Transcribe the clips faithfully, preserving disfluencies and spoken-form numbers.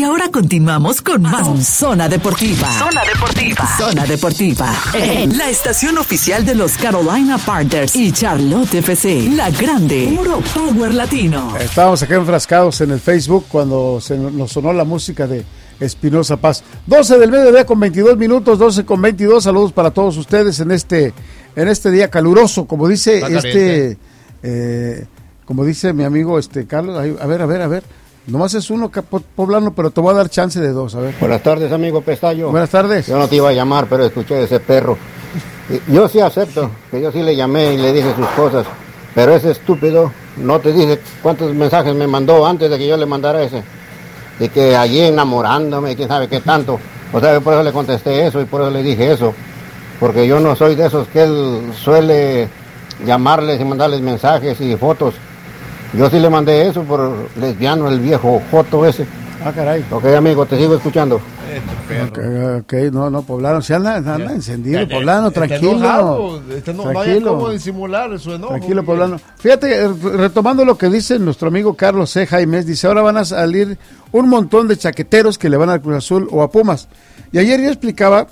Y ahora continuamos con más Zona Deportiva. Zona Deportiva. Zona Deportiva. En la estación oficial de los Carolina Panthers y Charlotte F C. La grande. Puro Power Latino. Estábamos acá enfrascados en el Facebook cuando se nos sonó la música de Espinosa Paz. doce del mediodía con veintidós minutos, doce con veintidós. Saludos para todos ustedes en este, en este día caluroso, como dice este, eh, como dice mi amigo este Carlos. A ver, a ver, a ver. Nomás es uno poblano, pero te voy a dar chance de dos, a ver. Buenas tardes, amigo Pestaño. Buenas tardes. Yo no te iba a llamar, pero escuché ese perro. Yo sí acepto, que yo sí le llamé y le dije sus cosas, pero ese estúpido no te dice cuántos mensajes me mandó antes de que yo le mandara ese. De que allí enamorándome, quién sabe qué tanto. O sea, yo por eso le contesté eso y por eso le dije eso. Porque yo no soy de esos que él suele llamarles y mandarles mensajes y fotos. Yo sí le mandé eso por lesbiano, el viejo joto ese. Ah, caray. Ok, amigo, te sigo escuchando. Okay, ok, no, no, poblano, se anda, anda encendido, poblano, está tranquilo. Enojado, está no, tranquilo. No hay cómo disimular su enojo. Tranquilo, poblano. Fíjate, retomando lo que dice nuestro amigo Carlos C. Jaimes, dice, ahora van a salir un montón de chaqueteros que le van al Cruz Azul o a Pumas. Y ayer yo explicaba,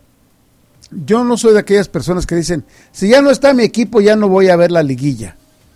yo no soy de aquellas personas que dicen, si ya no está mi equipo, ya no voy a ver la liguilla.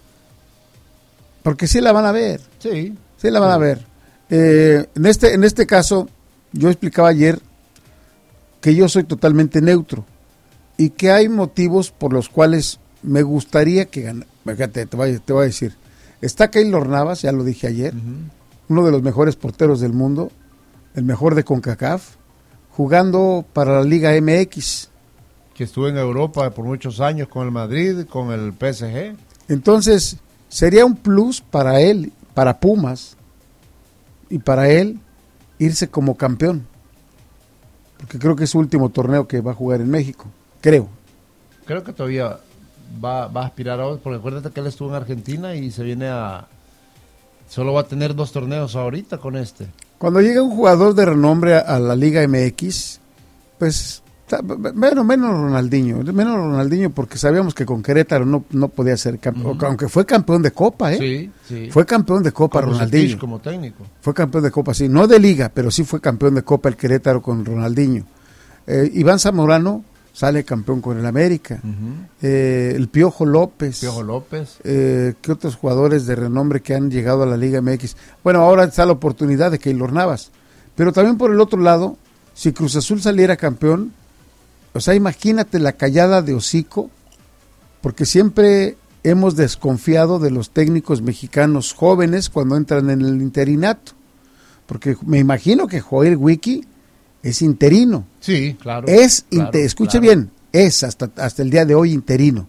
Porque sí la van a ver. Sí. Sí la van sí. a ver. Eh, en este, en este caso, yo explicaba ayer que yo soy totalmente neutro y que hay motivos por los cuales me gustaría que ganara. Fíjate, te voy, te voy a decir. Está Keylor Navas, ya lo dije ayer, uh-huh. uno de los mejores porteros del mundo, el mejor de CONCACAF, jugando para la Liga M X. Que estuvo en Europa por muchos años con el Madrid, con el P S G. Entonces, sería un plus para él, para Pumas, y para él irse como campeón. Porque creo que es su último torneo que va a jugar en México. Creo. Creo que todavía va, va a aspirar a otro, porque acuérdate que él estuvo en Argentina y se viene a... Solo va a tener dos torneos ahorita con este. Cuando llega un jugador de renombre a, a la Liga M X, pues... Bueno, menos Ronaldinho, menos Ronaldinho porque sabíamos que con Querétaro no, no podía ser campeón, uh-huh. aunque fue campeón de Copa, ¿eh? Sí, sí. Fue campeón de Copa como Ronaldinho. Como técnico. Fue campeón de Copa, sí, no de Liga, pero sí fue campeón de Copa el Querétaro con Ronaldinho. Eh, Iván Zamorano sale campeón con el América. Uh-huh. Eh, el Piojo López. Piojo López. Eh, ¿Qué otros jugadores de renombre que han llegado a la Liga M X? Bueno, ahora está la oportunidad de Keylor Navas. Pero también por el otro lado, si Cruz Azul saliera campeón, o sea, imagínate la callada de hocico, porque siempre hemos desconfiado de los técnicos mexicanos jóvenes cuando entran en el interinato, porque me imagino que Joel Wiki es interino. Sí, claro. Es, claro, inter, escuche claro. bien, es hasta, hasta el día de hoy interino.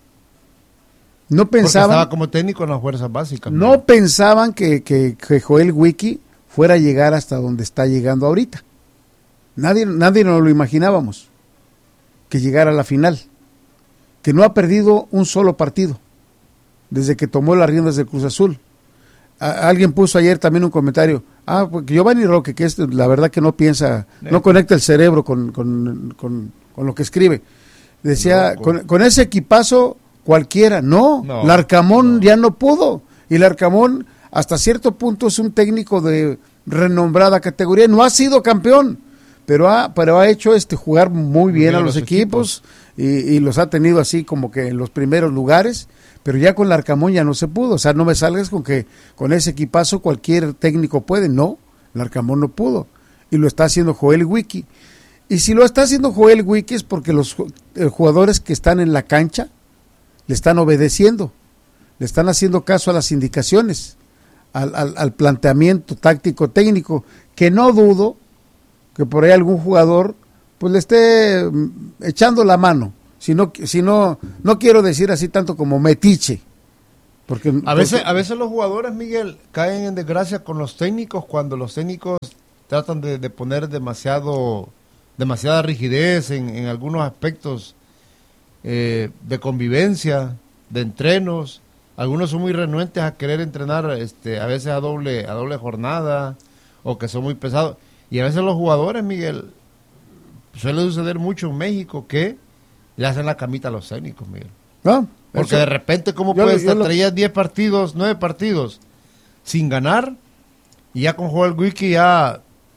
No pensaban... Porque estaba como técnico en las fuerzas básicas. No ¿no? pensaban que, que, que Joel Wiki fuera a llegar hasta donde está llegando ahorita. Nadie, nadie nos lo imaginábamos. Que llegara a la final, que no ha perdido un solo partido desde que tomó las riendas del Cruz Azul. A, alguien puso ayer también un comentario, ah, porque Giovanni Roque, que es la verdad que no piensa, no, no conecta el cerebro con, con, con, con lo que escribe, decía, no, con, con ese equipazo cualquiera, no, no Larcamón no. ya no pudo, y Larcamón hasta cierto punto es un técnico de renombrada categoría, no ha sido campeón, pero ha, pero ha hecho este jugar muy bien, bien a los, los equipos, equipos. Y, y los ha tenido así como que en los primeros lugares, pero ya con Larcamón ya no se pudo, o sea, no me salgas con que con ese equipazo cualquier técnico puede, no, Larcamón no pudo, y lo está haciendo Joel Wiki, y si lo está haciendo Joel Wiki es porque los jugadores que están en la cancha le están obedeciendo, le están haciendo caso a las indicaciones, al, al, al planteamiento táctico técnico, que no dudo que por ahí algún jugador pues le esté echando la mano, si no, si no, no quiero decir así tanto como metiche, porque a veces, porque, a veces los jugadores, Miguel, caen en desgracia con los técnicos cuando los técnicos tratan de, de poner demasiado, demasiada rigidez en, en algunos aspectos eh, de convivencia, de entrenos. Algunos son muy renuentes a querer entrenar, este, a veces a doble, a doble jornada, o que son muy pesados. Y a veces los jugadores, Miguel, suele suceder mucho en México que le hacen la camita a los técnicos, Miguel. ¿No? Porque eso, de repente, ¿cómo puedes estar lo... traías diez partidos, nueve partidos sin ganar? Y ya con Joel Wiki ya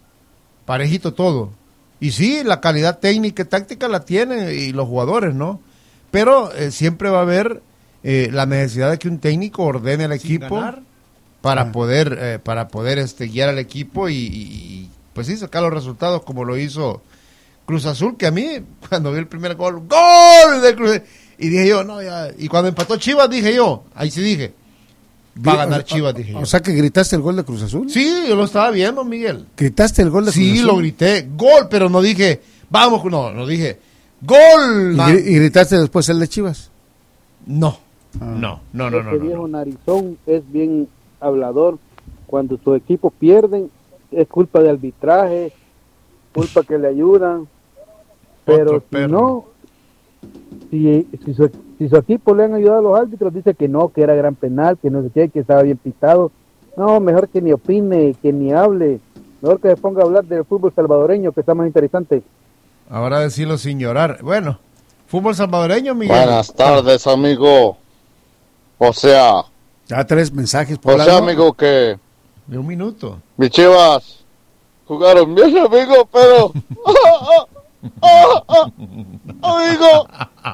parejito todo. Y sí, la calidad técnica y táctica la tienen y los jugadores, ¿no? Pero eh, siempre va a haber eh, la necesidad de que un técnico ordene al equipo para ah. poder eh, para poder este guiar al equipo y, y pues sí sacar los resultados como lo hizo Cruz Azul, que a mí cuando vi el primer gol, ¡gol! de Cruz Azul, y dije yo, no, ya, y cuando empató Chivas dije yo, ahí sí dije, va a ganar Chivas, dije yo. O sea que gritaste el gol de Cruz Azul. Sí, yo lo estaba viendo, Miguel. ¿Gritaste el gol de Cruz sí, Azul? Sí, lo grité, gol, pero no dije, vamos, no, no dije, gol. ¿Y, y gritaste después el de Chivas? No, ah. no, no, no, no. Ese no, viejo no. narizón es bien hablador. Cuando su equipo pierden, es culpa de arbitraje, culpa que le ayudan. Pero si no, si, si, su, si su equipo le han ayudado a los árbitros, dice que no, que era gran penal, que no sé qué, que estaba bien pitado. No, mejor que ni opine, que ni hable. Mejor que se ponga a hablar del fútbol salvadoreño, que está más interesante. Ahora decirlo sin llorar. Bueno, fútbol salvadoreño, Miguel. Buenas tardes, amigo. O sea... Ya tres mensajes por O sea, lado. amigo, que... De un minuto. Mis Chivas jugaron bien, amigo, pero... ¡Ah, ah, ah, amigo!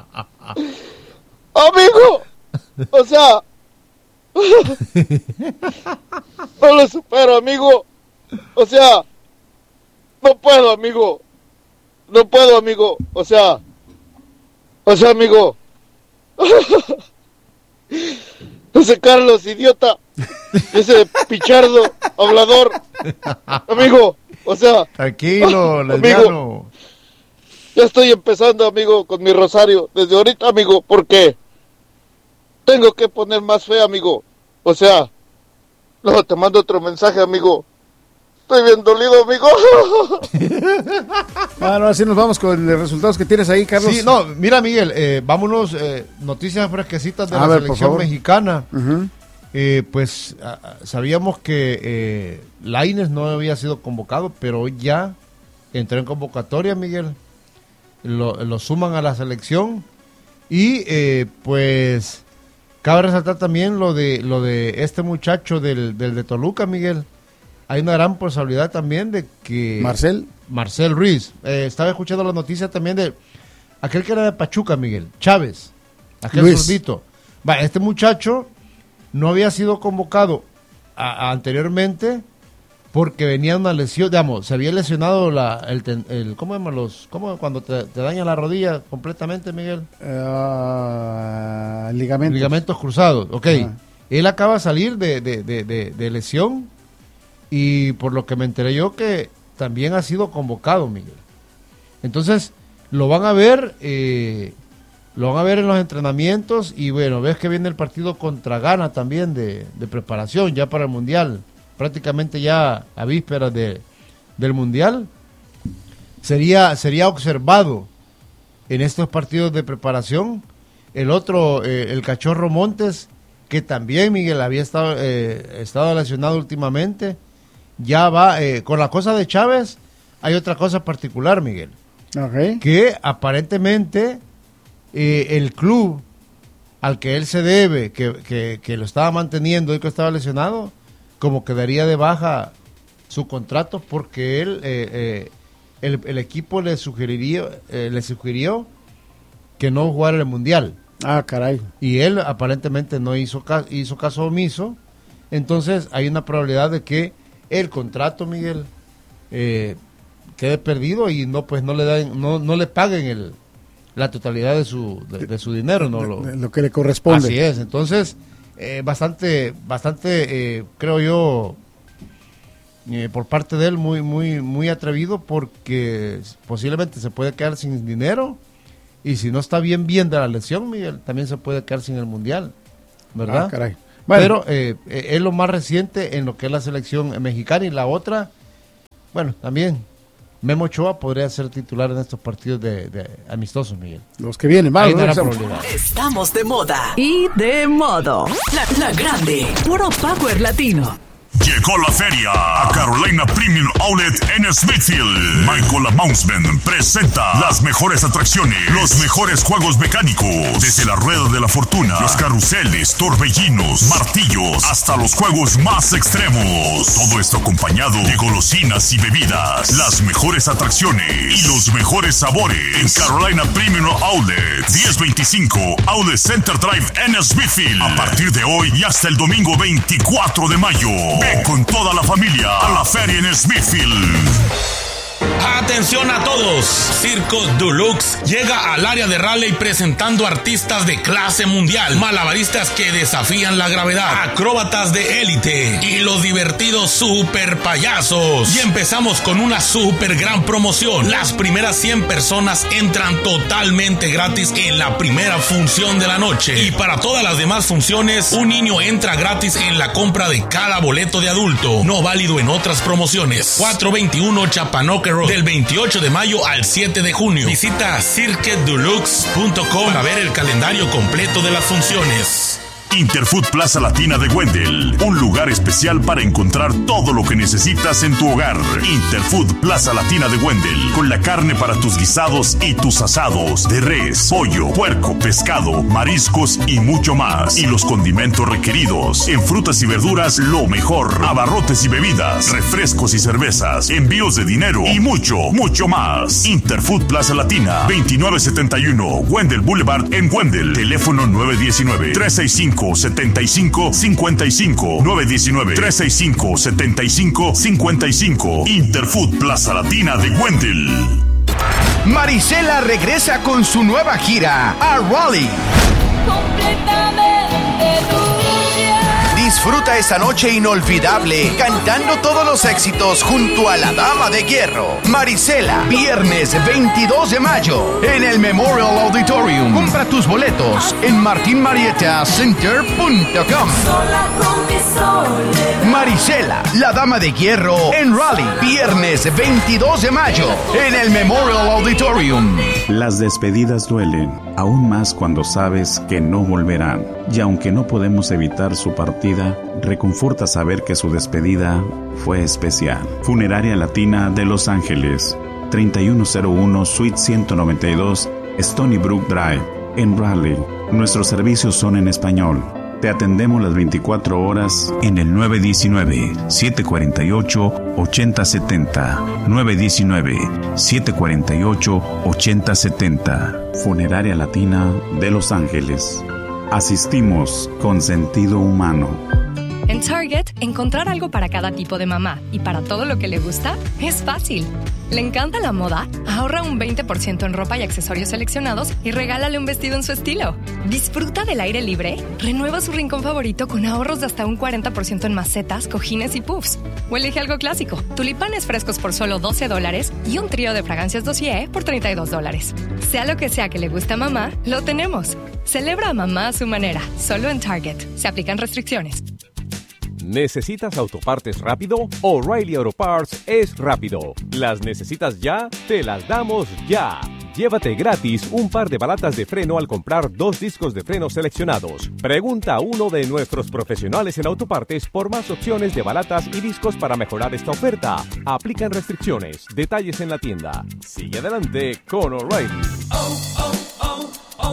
¡Amigo! O sea... no lo supero, amigo. O sea... No puedo, amigo. No puedo, amigo. O sea... O sea, amigo... Ese Carlos, idiota. Ese pichardo, hablador. Amigo, o sea... Tranquilo, lesbiano. Ya estoy empezando, amigo, con mi rosario. Desde ahorita, amigo, porque... Tengo que poner más fe, amigo. O sea... Luego te mando otro mensaje, amigo. Estoy bien dolido, amigo. Bueno, así nos vamos con los resultados que tienes ahí, Carlos. Sí, no, mira, Miguel, eh, vámonos, eh, noticias fresquecitas de a la ver, selección mexicana. Uh-huh. Eh, pues a, sabíamos que eh, Lainez no había sido convocado, pero hoy ya entró en convocatoria, Miguel. Lo, lo suman a la selección y eh, pues cabe resaltar también lo de lo de este muchacho del, del de Toluca, Miguel. Hay una gran posibilidad también de que... Marcel. Marcel Ruiz. Eh, estaba escuchando la noticia también de aquel que era de Pachuca, Miguel. Chávez. Aquel zurdito. Va, este muchacho no había sido convocado a, a anteriormente porque venía una lesión, digamos, se había lesionado la, el, el ¿cómo llaman los? ¿Cómo cuando te, te daña la rodilla completamente, Miguel? Uh, ligamentos. Ligamentos cruzados, ok. Uh-huh. Él acaba de salir de, de, de, de, de lesión. Y por lo que me enteré yo que también ha sido convocado, Miguel. Entonces, lo van a ver, eh, lo van a ver en los entrenamientos y bueno, ves que viene el partido contra Ghana también de, de preparación ya para el Mundial, prácticamente ya a vísperas de, del Mundial. Sería, sería observado en estos partidos de preparación. El otro, eh, el Cachorro Montes, que también, Miguel, había estado, eh, estado lesionado últimamente. Ya va, eh, con la cosa de Chávez, hay otra cosa particular, Miguel. Okay. Que aparentemente eh, el club al que él se debe, que, que, que lo estaba manteniendo y que estaba lesionado, como que daría de baja su contrato porque él, eh, eh, el, el equipo le sugeriría, eh, le sugirió que no jugara el Mundial. Ah, caray. Y él aparentemente no hizo, ca- hizo caso omiso, entonces hay una probabilidad de que el contrato, Miguel, eh, quede perdido y no pues no le dan, no, no le paguen el la totalidad de su de, de su dinero, no lo, lo que le corresponde. Así es. Entonces eh, bastante bastante eh, creo yo eh, por parte de él muy muy muy atrevido porque posiblemente se puede quedar sin dinero y si no está bien bien de la lesión, Miguel, también se puede quedar sin el Mundial, ¿verdad? Ah, caray. Bueno. Pero eh, eh, es lo más reciente en lo que es la selección mexicana y la otra, bueno, también Memo Ochoa podría ser titular en estos partidos de, de amistosos, Miguel. Los que vienen, vamos. Estamos de moda y de modo. La, la grande, puro power latino. Llegó la feria a Carolina Premium Outlet en Smithfield. Michael Amountsman presenta las mejores atracciones, los mejores juegos mecánicos, desde la rueda de la fortuna, los carruseles, torbellinos, martillos, hasta los juegos más extremos. Todo esto acompañado de golosinas y bebidas, las mejores atracciones y los mejores sabores en Carolina Premium Outlet, diez veinticinco Outlet Center Drive en Smithfield. A partir de hoy y hasta el domingo veinticuatro de mayo. Ve con toda la familia a la feria en Smithfield. Atención a todos, Circo Deluxe llega al área de Raleigh presentando artistas de clase mundial, malabaristas que desafían la gravedad, acróbatas de élite y los divertidos super payasos. Y empezamos con una super gran promoción. Las primeras cien personas entran totalmente gratis en la primera función de la noche, y para todas las demás funciones un niño entra gratis en la compra de cada boleto de adulto, no válido en otras promociones. cuatrocientos veintiuno Chapanoque Road, del veintiocho de mayo al siete de junio. Visita cirque deluxe punto com para ver el calendario completo de las funciones. Interfood Plaza Latina de Wendell, un lugar especial para encontrar todo lo que necesitas en tu hogar. Interfood Plaza Latina de Wendell, con la carne para tus guisados y tus asados, de res, pollo, puerco, pescado, mariscos y mucho más. Y los condimentos requeridos. En frutas y verduras, lo mejor. Abarrotes y bebidas, refrescos y cervezas, envíos de dinero y mucho, mucho más. Interfood Plaza Latina, veintinueve setenta y uno Wendell Boulevard en Wendell. Teléfono nueve uno nueve, tres seis cinco, siete cinco cinco cinco, nueve uno nueve, tres seis cinco, siete cinco cinco cinco. Interfood Plaza Latina de Wendell. Marisela regresa con su nueva gira a Raleigh. Completamente tuya. Disfruta esa noche inolvidable cantando todos los éxitos junto a la Dama de Hierro. Marisela, viernes veintidós de mayo en el Memorial Auditorium. Compra tus boletos en martin marietta center punto com. Marisela, la Dama de Hierro en Raleigh, viernes veintidós de mayo en el Memorial Auditorium. Las despedidas duelen, aún más cuando sabes que no volverán. Y aunque no podemos evitar su partida, reconforta saber que su despedida fue especial. Funeraria Latina de Los Ángeles, treinta y uno cero uno Suite ciento noventa y dos Stony Brook Drive, en Raleigh. Nuestros servicios son en español. Te atendemos las veinticuatro horas en el nueve uno nueve, siete cuatro ocho, ocho cero siete cero. nueve uno nueve, siete cuatro ocho, ocho cero siete cero. Funeraria Latina de Los Ángeles. Asistimos con sentido humano. En Target, encontrar algo para cada tipo de mamá y para todo lo que le gusta es fácil. ¿Le encanta la moda? Ahorra un veinte por ciento en ropa y accesorios seleccionados y regálale un vestido en su estilo. ¿Disfruta del aire libre? Renueva su rincón favorito con ahorros de hasta un cuarenta por ciento en macetas, cojines y puffs. O elige algo clásico, tulipanes frescos por solo doce dólares y un trío de fragancias Dossier por treinta y dos dólares. Sea lo que sea que le guste a mamá, lo tenemos. Celebra a mamá a su manera, solo en Target. Se aplican restricciones. ¿Necesitas autopartes rápido? O'Reilly Auto Parts es rápido. ¿Las necesitas ya? Te las damos ya. Llévate gratis un par de balatas de freno al comprar dos discos de freno seleccionados. Pregunta a uno de nuestros profesionales en autopartes por más opciones de balatas y discos para mejorar esta oferta. Aplican restricciones. Detalles en la tienda. Sigue adelante con O'Reilly. Oh, oh, oh,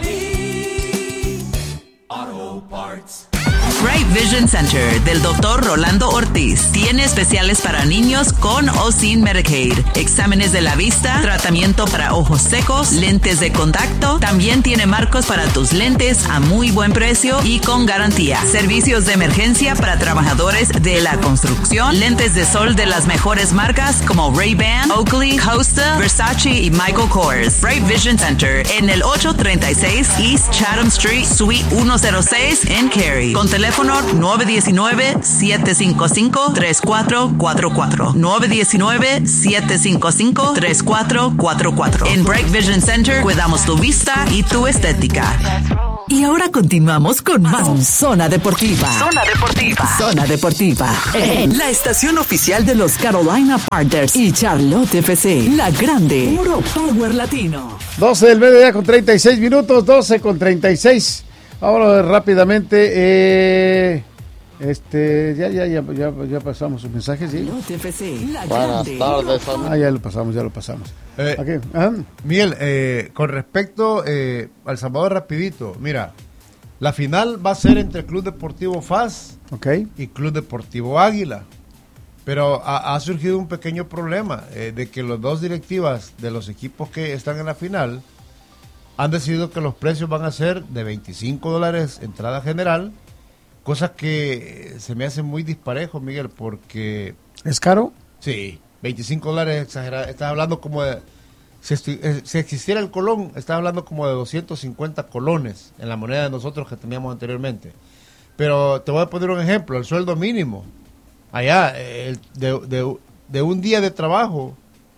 O'Reilly Auto Parts. Bright Vision Center del doctor Rolando Ortiz tiene especiales para niños con o sin Medicaid, exámenes de la vista, tratamiento para ojos secos, lentes de contacto. También tiene marcos para tus lentes a muy buen precio y con garantía. Servicios de emergencia para trabajadores de la construcción, lentes de sol de las mejores marcas como Ray-Ban, Oakley, Costa, Versace y Michael Kors. Bright Vision Center en el ochocientos treinta y seis East Chatham Street, Suite ciento seis en Cary. Con teléfono nueve uno nueve, siete cinco cinco, tres cuatro cuatro cuatro. nueve uno nueve, siete cinco cinco, tres cuatro cuatro cuatro. En Bright Vision Center cuidamos tu vista y tu estética. Y ahora continuamos con más Zona Deportiva. Zona Deportiva. Zona Deportiva. En la estación oficial de los Carolina Panthers y Charlotte F C. La grande. Puro Power Latino. doce del mediodía con treinta y seis minutos. doce con treinta y seis. Ahora rápidamente. Eh, Este, ya, ya, ya, ya, ya pasamos sus mensajes, ¿sí? Buenas tardes, Ah, ya lo pasamos, ya lo pasamos. Eh, Okay. Ah. Miguel, eh, con respecto eh, al Salvador rapidito, mira, la final va a ser entre Club Deportivo F A S Okay. y Club Deportivo Águila, pero ha, ha surgido un pequeño problema eh, de que las dos directivas de los equipos que están en la final han decidido que los precios van a ser de veinticinco dólares entrada general, cosa que se me hace muy disparejo, Miguel, porque... ¿Es caro? Sí, veinticinco dólares exagerado. Estás hablando como de... Si, estu- eh, si existiera el colón, estás hablando como de doscientos cincuenta colones en la moneda de nosotros que teníamos anteriormente. Pero te voy a poner un ejemplo, el sueldo mínimo. Allá, eh, el- de, de- de un día de trabajo,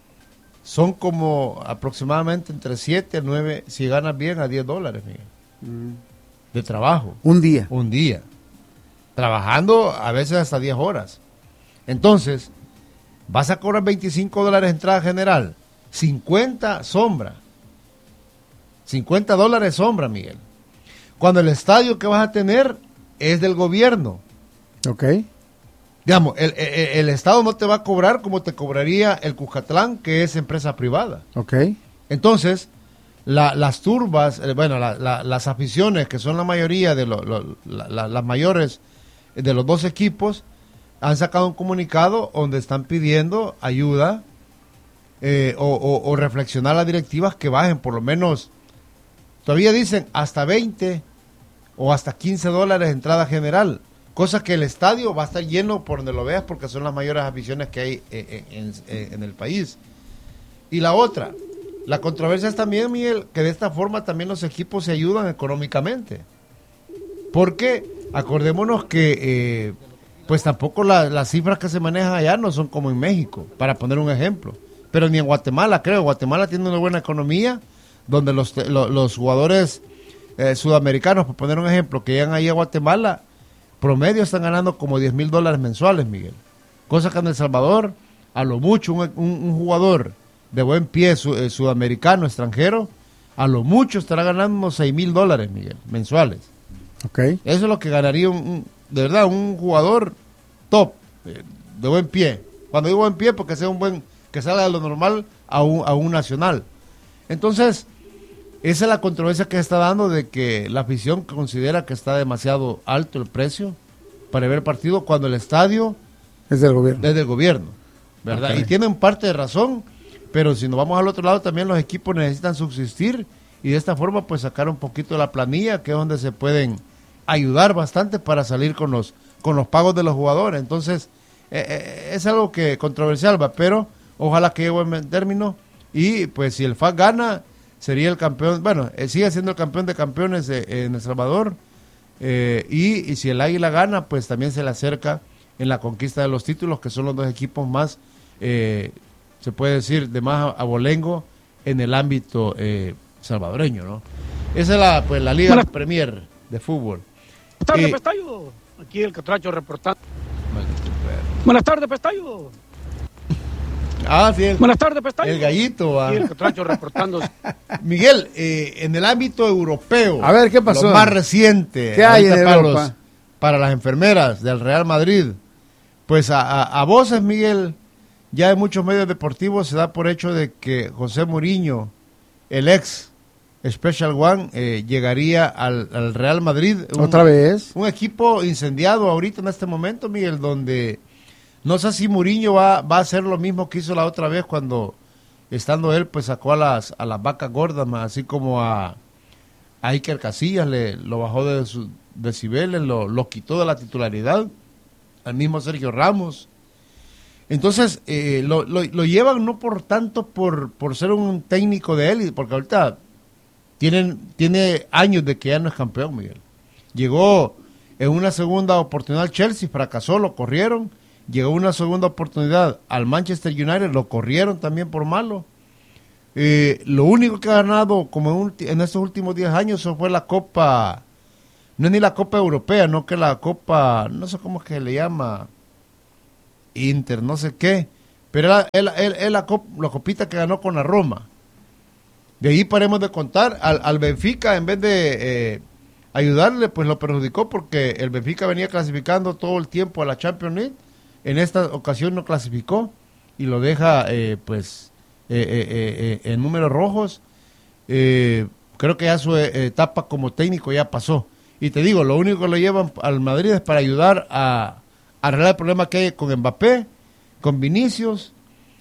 son como aproximadamente entre siete a nueve, si ganas bien, a diez dólares, Miguel. Mm. De trabajo. Un día. Un día. Trabajando a veces hasta diez horas. Entonces, vas a cobrar veinticinco dólares entrada general, cincuenta sombra. cincuenta dólares sombra, Miguel. Cuando el estadio que vas a tener es del gobierno. Ok. Digamos, el, el, el Estado no te va a cobrar como te cobraría el Cuscatlán, que es empresa privada. Ok. Entonces, la- las turbas, eh, bueno, la- la- las aficiones, que son la mayoría de lo- lo- la- la- las mayores de los dos equipos, han sacado un comunicado donde están pidiendo ayuda eh, o, o- o reflexionar a las directivas que bajen por lo menos, todavía dicen hasta veinte o hasta quince dólares de entrada general, cosa que el estadio va a estar lleno por donde lo veas porque son las mayores aficiones que hay eh, en, en- en el país. Y la otra, la controversia es también, Miguel, que de esta forma también los equipos se ayudan económicamente. Porque acordémonos que eh, pues tampoco la- las cifras que se manejan allá no son como en México, para poner un ejemplo. Pero ni en Guatemala, creo. Guatemala tiene una buena economía, donde los, te- lo- los jugadores eh, sudamericanos, por poner un ejemplo, que llegan ahí a Guatemala, promedio están ganando como diez mil dólares mensuales, Miguel. Cosa que en El Salvador, a lo mucho, un, un- un jugador de buen pie su- eh, sudamericano, extranjero, a lo mucho estará ganando unos seis mil dólares, Miguel, mensuales. Ok. Eso es lo que ganaría, un, un- de verdad, un jugador top, eh, de buen pie. Cuando digo buen pie, porque sea un buen, que salga de lo normal a un, a un nacional. Entonces, esa es la controversia que se está dando de que la afición considera que está demasiado alto el precio para ver partido cuando el estadio Es del gobierno. es del gobierno, ¿verdad? Ok. Y tienen parte de razón, pero si nos vamos al otro lado también los equipos necesitan subsistir y de esta forma pues sacar un poquito de la planilla, que es donde se pueden ayudar bastante para salir con los con los pagos de los jugadores. Entonces, eh, eh, es algo que controversial, va, pero ojalá que llegue a buen término y pues si el F A S gana, sería el campeón, bueno, eh, sigue siendo el campeón de campeones eh, en El Salvador, eh, y, y si el Águila gana, pues también se le acerca en la conquista de los títulos, que son los dos equipos más, eh, se puede decir, de más abolengo en el ámbito eh, salvadoreño, ¿no? Esa es la, pues, la Liga Buenas- Premier de fútbol. Buenas tardes, Eh, Pestayo. Aquí el Catracho reportando. Buenas tardes, Pestayo. Ah, sí, el, Buenas tardes, Pestayo. el gallito. va. Aquí el Catracho reportando. Miguel, eh, en el ámbito europeo, A ver, ¿qué pasó? lo más reciente, ¿Qué hay ahorita en para, Europa? los- para las enfermeras del Real Madrid, pues a, a, a voces, Miguel, ya en muchos medios deportivos se da por hecho de que José Mourinho, el ex Special One, eh, llegaría al, al Real Madrid. Un- ¿Otra vez? Un equipo incendiado ahorita en este momento, Miguel, donde no sé si Mourinho va, va a hacer lo mismo que hizo la otra vez cuando, estando él, pues sacó a las, a las vacas gordas, más así como a, a Iker Casillas, le, lo bajó de sus decibeles, lo, lo quitó de la titularidad, al mismo Sergio Ramos. Entonces, eh, lo, lo, lo llevan no por tanto por, por ser un técnico de él, porque ahorita tienen, tiene años de que ya no es campeón, Miguel. Llegó en una segunda oportunidad al Chelsea, fracasó, lo corrieron. Llegó una segunda oportunidad al Manchester United, lo corrieron también por malo. Eh, lo único que ha ganado como en, ulti- en estos últimos diez años eso fue la Copa, no es ni la Copa Europea, no que la Copa, no sé cómo es que le llama, Inter, no sé qué, pero es la, es- es la, cop- la copita que ganó con la Roma. De ahí paremos de contar, al, al Benfica, en vez de eh, ayudarle, pues lo perjudicó porque el Benfica venía clasificando todo el tiempo a la Champions League. En esta ocasión no clasificó y lo deja, eh, pues, eh, eh, eh, eh, en números rojos. Eh, creo que ya su eh, etapa como técnico ya pasó. Y te digo, lo único que lo llevan al Madrid es para ayudar a, a arreglar el problema que hay con Mbappé, con Vinicius.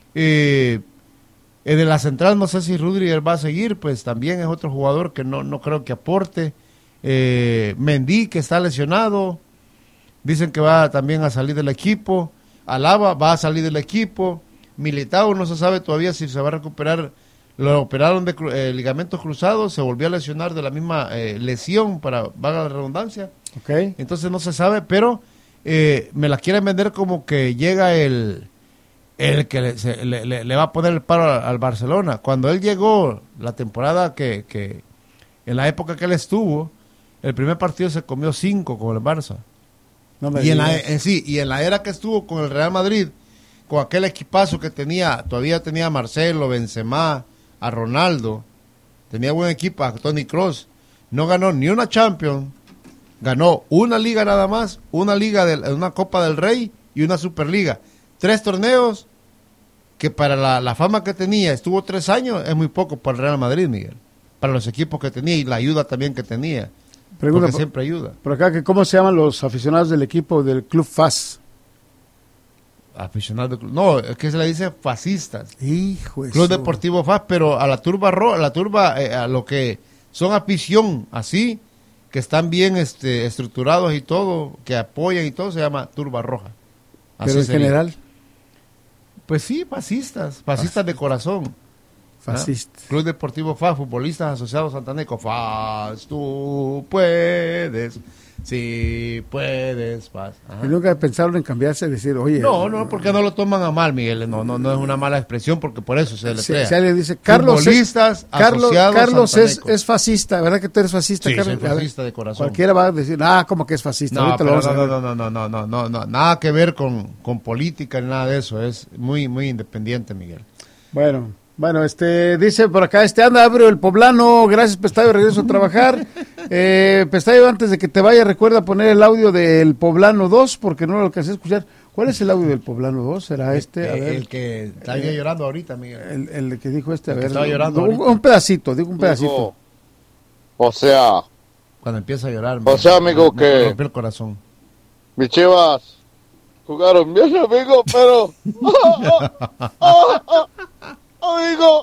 Eh, eh, de la central no sé si Rudiger va a seguir, pues también es otro jugador que no, no creo que aporte. Eh, Mendy, que está lesionado, dicen que va también a salir del equipo. Alaba va a salir del equipo. Militao no se sabe todavía si se va a recuperar. Lo operaron de eh, ligamentos cruzados, se volvió a lesionar de la misma eh, lesión, para valga la redundancia. Okay. Entonces no se sabe, pero eh, me la quieren vender como que llega el el que le, se, le, le, le va a poner el paro al, al Barcelona. Cuando él llegó, la temporada que, que en la época que él estuvo, el primer partido se comió cinco con el Barça. No me y, en la, digas. en, sí, y en la era que estuvo con el Real Madrid, con aquel equipazo que tenía, todavía tenía a Marcelo, Benzema, a Ronaldo, tenía buen equipo, a Toni Kroos, no ganó ni una Champions, ganó una liga nada más, una liga de una Copa del Rey y una Superliga, tres torneos que para la, la fama que tenía, estuvo tres años, es muy poco para el Real Madrid, Miguel, para los equipos que tenía y la ayuda también que tenía. Pregunta porque por, siempre ayuda. Por acá, que ¿cómo se llaman los aficionados del equipo del Club F A S? Aficionados del club. No, es que se le dice fascistas. Hijo de Club su- Deportivo F A S, pero a la turba ro, a la turba, eh, a lo que son afición, así, que están bien este, estructurados y todo, que apoyan y todo, se llama turba roja. Así Pero en sería. general, Pues sí, fascistas, fascistas de corazón. fascistas. ¿Ah? Club Deportivo F A S, futbolistas asociados Santaneco. F A S, tú puedes, sí puedes, F A S. Ajá. Y nunca pensaron en cambiarse y decir, oye... No, no, porque no lo toman a mal, Miguel. No, no, no es una mala expresión, porque por eso se le Si, crea. si alguien dice, Carlos, Futbolistas es, Carlos, asociados Carlos es, Santaneco. es fascista, ¿verdad que tú eres fascista, Sí, Carlos? soy A ver, fascista de corazón. Cualquiera va a decir, ah, ¿cómo que es fascista? No, Ahorita lo pero vamos a no, ver. no, no, no, no, no, no, no, nada que ver con, con política ni nada de eso. Es muy, muy independiente, Miguel. Bueno, bueno, este, dice por acá, este anda, abre el poblano, gracias Pestayo, regreso a trabajar. Eh, Pestayo, antes de que te vaya, recuerda poner el audio del Poblano dos, porque no lo alcancé a escuchar. ¿Cuál es el audio del Poblano dos? ¿Será este? A Eh, ver. el que está Eh, llorando ahorita, Miguel. El, el que dijo este, a El que ver. estaba llorando un, ahorita. un pedacito, digo un pedacito. Digo, o sea, Cuando empieza a llorar. O sea, amigo, me- me que- rompió el corazón. mis Chivas jugaron bien, amigo, pero... amigo,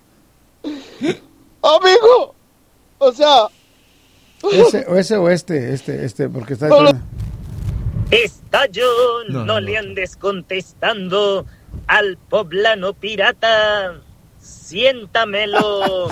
amigo, o sea... Ese, o ese o este, este, este, porque está... Estallo, No, no, no, le andes contestando al poblano pirata. Siéntamelo.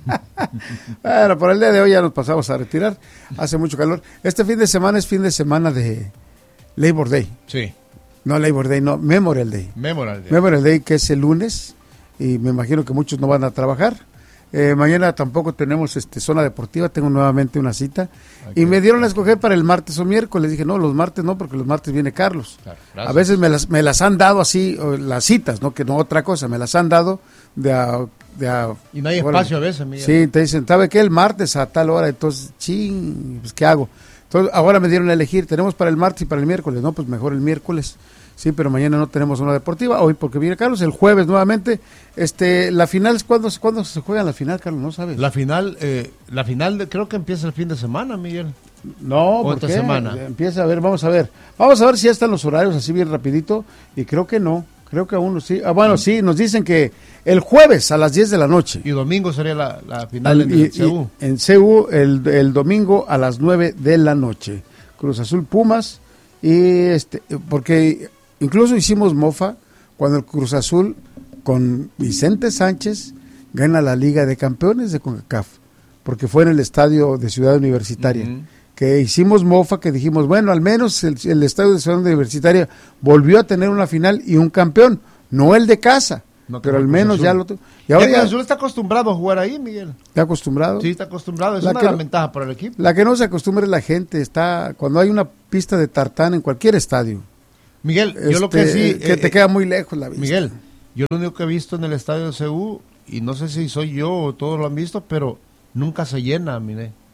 Bueno, por el día de hoy ya nos pasamos a retirar. Hace mucho calor. Este fin de semana es fin de semana de Labor Day. Sí. No Labor Day, no, Memorial Day. Memorial Day. Memorial Day, que es el lunes, y me imagino que muchos no van a trabajar. Eh, mañana tampoco tenemos este zona deportiva, tengo nuevamente una cita. Y me dieron a escoger para el martes o miércoles. Dije, no, los martes no, porque los martes viene Carlos. Claro, A gracias. veces me las, me las han dado así, o las citas, no que no otra cosa, me las han dado de a... De a Y no hay órale. espacio a veces, Miguel. Sí, te dicen, ¿sabe qué? El martes a tal hora, entonces, ching, pues ¿qué hago? Entonces, ahora me dieron a elegir, tenemos para el martes y para el miércoles, no, pues mejor el miércoles. Sí, pero mañana no tenemos una deportiva, hoy porque viene Carlos, el jueves nuevamente. Este, la final es cuando, cuando se juega la final, Carlos, no sabes. La final, eh, la final de- creo que empieza el fin de semana, Miguel. No, ¿O ¿por esta qué? semana? Empieza a ver, vamos a ver. Vamos a ver si ya están los horarios así bien rapidito, y creo que no, creo que aún no, sí. Ah, bueno, sí, nos dicen que el jueves a las diez de la noche. Y domingo sería la, la final Al- en y- el C U. y- en C U el, el domingo a las nueve de la noche. Cruz Azul Pumas, y este, porque incluso hicimos mofa cuando el Cruz Azul con Vicente Sánchez gana la Liga de Campeones de CONCACAF, porque fue en el estadio de Ciudad Universitaria. Ujú. Que hicimos mofa, que dijimos, bueno, al menos el, el estadio de Ciudad Universitaria volvió a tener una final y un campeón, no el de casa, No pero como al Cruz menos Azul. ya lo tuvo. Y Ya ahora Cruz ya Azul está acostumbrado a jugar ahí, Miguel. está acostumbrado. Sí, está acostumbrado. Es La una que gran no- ventaja para el equipo. La que no se acostumbra es la gente, está cuando hay una pista de tartán en cualquier estadio. Miguel, yo lo que Este, sí... que eh, te eh, queda muy lejos la vista. Miguel, yo lo único que he visto en el estadio de C U, y no sé si soy yo o todos lo han visto, pero nunca se llena, mire.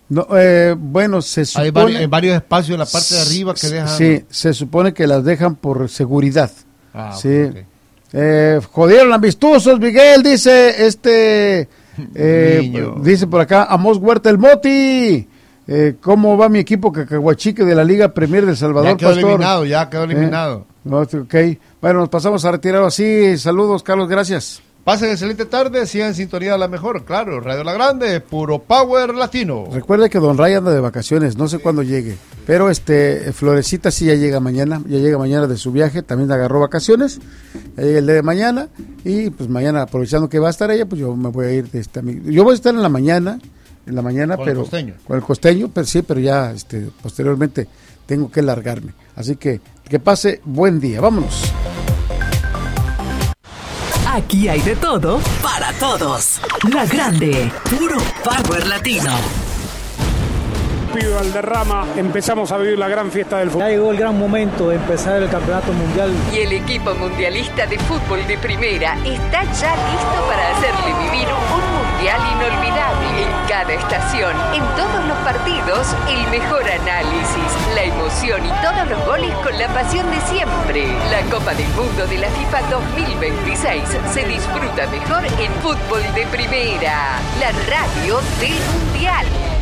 No, eh, bueno, se supone... Hay varios, hay varios espacios en la parte de arriba que dejan... Sí, se supone que las dejan por seguridad. Ah, sí. ok, ok. Eh, jodieron amistosos, Miguel, dice este... Eh, dice por acá, Amos Huerta el Moti. Eh, ¿Cómo va mi equipo Cacahuachique de la Liga Premier de Salvador, ya quedó Pastor? eliminado, ya quedó eliminado. Eh, ok, bueno, nos pasamos a retirar así. Saludos, Carlos, gracias. Pasen excelente tarde, sigan en sintonía de la mejor, claro, Radio La Grande, puro power latino. Recuerde que Don Ray anda de vacaciones, no sé cuándo llegue, pero este Florecita sí ya llega mañana, ya llega mañana de su viaje, también agarró vacaciones, ya llega el día de mañana, y pues mañana, aprovechando que va a estar ella, pues yo me voy a ir de este amigo. Yo voy a estar en la mañana, en la mañana, Con pero el costeño. con el costeño, pero sí, pero ya este posteriormente tengo que largarme. Así que que pase buen día, vámonos. Aquí hay de todo para todos. La Grande, puro power latino. Pido Valderrama, empezamos a vivir la gran fiesta del fútbol. Ya llegó el gran momento de empezar el campeonato mundial. Y el equipo mundialista de fútbol de primera está ya listo para hacerle vivir un mundial inolvidable. En cada estación, en todos los partidos, el mejor análisis, la emoción y todos los goles con la pasión de siempre. La Copa del Mundo de la FIFA dos mil veintiséis se disfruta mejor en fútbol de primera. La radio del mundial.